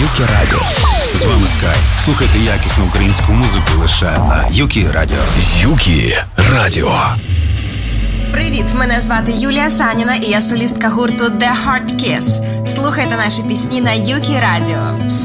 Юкі Радіо. З вами Скай. Слухайте якісну українську музику лише на Юкі Радіо. Юкі Радіо. Привіт, мене звати Юлія Саніна і я солістка гурту The Hard Kiss. Слухайте наші пісні на Юкі Радіо.